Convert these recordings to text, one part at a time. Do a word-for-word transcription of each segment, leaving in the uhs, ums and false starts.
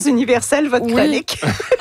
universel, votre Oui. chronique.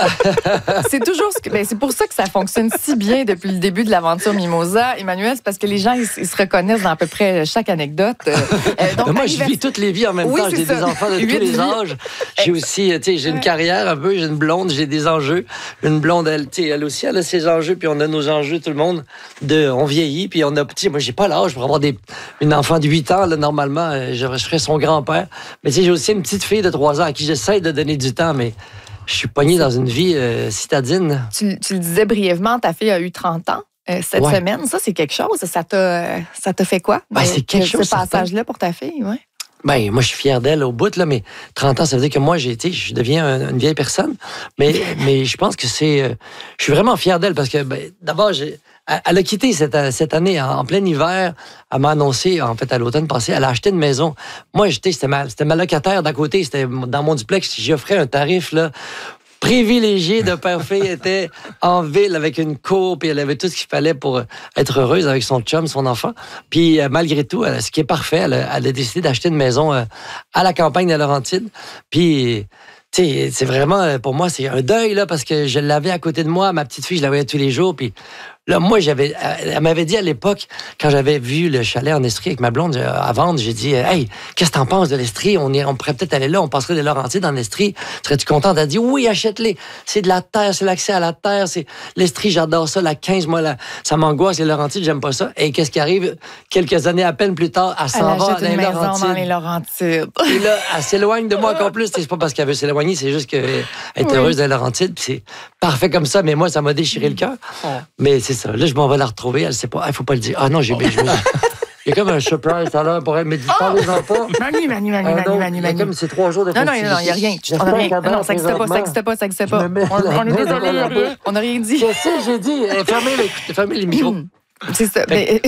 C'est toujours ce que, ben, c'est pour ça que ça fonctionne si bien depuis le début de l'aventure Mimosa. Emmanuel, c'est parce que les gens, ils, ils se reconnaissent dans à peu près chaque anecdote. Euh, donc, moi, anniversaire... je vis toutes les vies en même Oui, temps. c'est J'ai ça. des enfants de tous Huit les vies. âges. J'ai aussi, tu sais, j'ai une carrière un peu, j'ai une blonde, j'ai des enjeux. Une blonde, elle, tu sais, elle aussi, elle a ses enjeux, puis on a nos enjeux, tout le monde. De, on vieillit, puis on a, tu sais, moi, j'ai pas l'âge pour avoir des, une enfant de huit ans, là, normalement, je, je serais son grand-père. Mais tu sais, j'ai aussi une petite fille de trois ans à qui j'essaie de donner du temps, mais je suis pogné dans une vie euh, citadine. Tu, tu le disais brièvement, ta fille a eu trente ans. Euh, cette Ouais. semaine, ça, c'est quelque chose. Ça t'a, euh, ça t'a fait quoi? Ben, c'est quelque ce chose, Ce passage-là pour ta fille, oui. Ben, moi, je suis fier d'elle au bout, là, mais trente ans, ça veut dire que moi, j'ai été, je deviens un- une vieille personne. Mais, mais je pense que c'est. euh, je suis vraiment fier d'elle parce que, ben, d'abord, j'ai, elle elle a quitté cette, cette année, en, en plein hiver. Elle m'a annoncé, en fait, à l'automne passé, elle a acheté une maison. Moi, j'étais, c'était ma, c'était ma locataire d'à côté, c'était dans mon duplex. J'y offrais un tarif, là, privilégiée de père-fille, était en ville avec une cour, puis elle avait tout ce qu'il fallait pour être heureuse avec son chum, son enfant. Puis euh, malgré tout, elle, ce qui est parfait, elle, a- elle a décidé d'acheter une maison euh, à la campagne de Laurentides. Puis, tu sais, c'est vraiment, euh, pour moi, c'est un deuil, là, parce que je l'avais à côté de moi, ma petite fille, je la voyais tous les jours, puis là, moi, j'avais, elle m'avait dit à l'époque, quand j'avais vu le chalet en Estrie avec ma blonde euh, à vendre, j'ai dit, euh, hey, qu'est-ce que t'en penses de l'Estrie? On, est, on pourrait peut-être aller là, on passerait des Laurentides en Estrie. Serais-tu contente? Elle a dit, oui, achète-les. C'est de la terre, c'est l'accès à la terre, c'est l'Estrie, j'adore ça. La quinze, moi, là, ça m'angoisse, les Laurentides, j'aime pas ça. Et qu'est-ce qui arrive? Quelques années à peine plus tard, elle Elle s'en va achète dans une les maison Laurentides. dans les Laurentides. Et là, elle s'éloigne de moi encore plus. C'est pas parce qu'elle veut s'éloigner, c'est juste qu'elle est Oui. heureuse dans les Laurentides. puis C'est parfait comme ça, mais moi, ça m'a déchiré le cœur. Mais c'est ça. Là, je m'en vais la retrouver. Elle sait pas. Il faut pas le dire. Ah non, j'ai bien joué. Il y a comme un surprise à l'heure pour elle. Mais dis pas les enfants. Manu, Manu, Manu, Ah Manu, non, Manu, il y a Manu. comme ces trois jours de Non, non, non, il n'y a rien. On a rien. Non, ça n'existe pas, ça n'existe pas, ça n'existe pas. Je me mets On, la on est main désolé, dans la il y a rien. bouche. On n'a rien dit. Je sais, j'ai dit. eh, Fermez les, fermez les micros. C'est ça. Mais...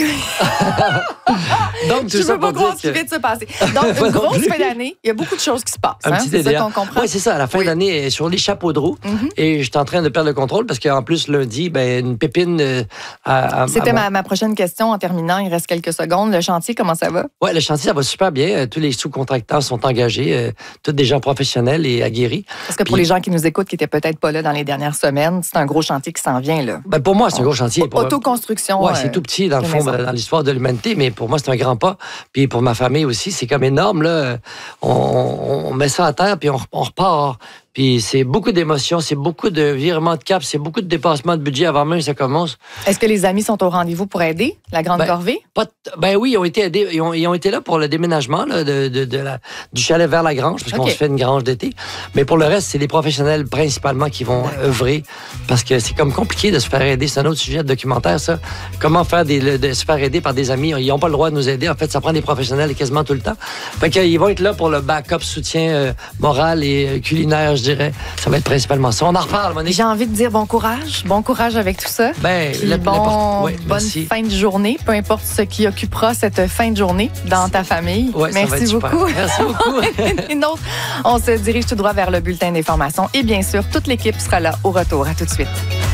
Donc, Je tout ne ça peux pas pour croire dire ce qui que... vient de se passer. Donc, Moi une non grosse plus. fin d'année, il y a beaucoup de choses qui se passent. Un hein, petit c'est ça T D A. qu'on comprend. Oui, c'est ça. À la fin Oui. de l'année, sur les chapeaux de roue. Mhm. Et je suis en train de perdre le contrôle parce qu'en plus, lundi, ben, une pépine euh, à, à- C'était à- ma, ma prochaine question en terminant. Il reste quelques secondes. Le chantier, comment ça va? Oui, le chantier, ça va super bien. Euh, Tous les sous-contractants sont engagés, euh, tous des gens professionnels et aguerris. Parce que pour Puis- les gens qui nous écoutent, qui n'étaient peut-être pas là dans les dernières semaines, c'est un gros chantier qui s'en vient, là. Ben, pour moi, c'est un gros chantier. Pour- Autoconstruction. Ouais, euh, c'est tout petit, dans le de fond, maison. dans l'histoire de l'humanité, mais pour moi, c'est un grand pas. Puis pour ma famille aussi, c'est comme énorme, là. On, on- on met ça à terre, puis on, on repart. Puis c'est beaucoup d'émotions, c'est beaucoup de virements de cap, c'est beaucoup de dépassements de budget avant même que ça commence. Est-ce que les amis sont au rendez-vous pour aider la Grande Ben, Corvée? Pas t- ben oui, ils ont été aidés, ils ont, ils ont été là pour le déménagement là, de, de- de la- du chalet vers la grange, parce qu'on OK. se fait une grange d'été. Mais pour le reste, c'est les professionnels principalement qui vont œuvrer, parce que c'est comme compliqué de se faire aider. C'est un autre sujet de documentaire, ça. Comment faire des, le- de se faire aider par des amis. Ils n'ont pas le droit de nous aider. En fait, ça prend des professionnels quasiment tout le temps. Fait qu'ils vont être là pour le backup, soutien euh, moral et euh, culinaire, je dirais. Ça va être principalement ça. On en reparle, Monique. J'ai envie de dire bon courage. Bon courage avec tout ça. Ben, Puis le- bon, l'important- oui, bonne merci. fin de journée, peu importe ce qui occupera cette fin de journée dans ta famille. Ouais, ça va Merci être super. beaucoup. Merci beaucoup. Une autre, on se dirige tout droit vers le bulletin d'information et bien sûr, toute l'équipe sera là au retour. À tout de suite.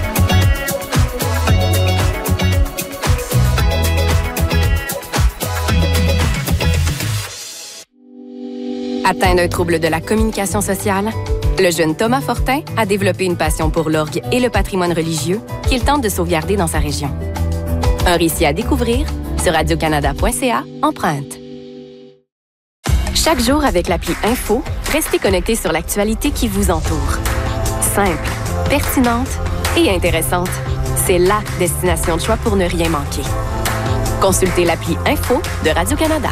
Atteint d'un trouble de la communication sociale, le jeune Thomas Fortin a développé une passion pour l'orgue et le patrimoine religieux qu'il tente de sauvegarder dans sa région. Un récit à découvrir sur radio canada point c a empreinte. Chaque jour avec l'appli Info, restez connecté sur l'actualité qui vous entoure. Simple, pertinente et intéressante, c'est la destination de choix pour ne rien manquer. Consultez l'appli Info de Radio-Canada.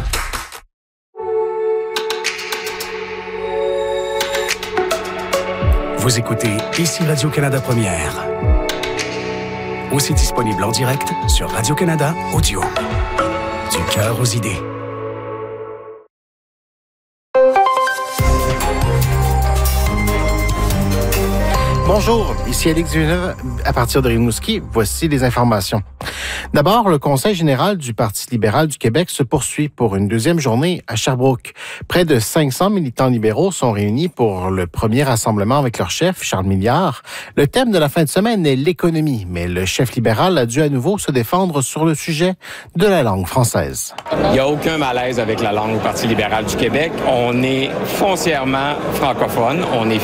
Vous écoutez Ici Radio-Canada Première. Aussi disponible en direct sur Radio-Canada Audio. Du cœur aux idées. Bonjour, ici Alex Villeneuve. À partir de Rimouski, voici les informations. D'abord, le Conseil général du Parti libéral du Québec se poursuit pour une deuxième journée à Sherbrooke. Près de cinq cents militants libéraux sont réunis pour le premier rassemblement avec leur chef, Charles Milliard. Le thème de la fin de semaine est l'économie, mais le chef libéral a dû à nouveau se défendre sur le sujet de la langue française. Il n'y a aucun malaise avec la langue au Parti libéral du Québec. On est foncièrement francophone, on est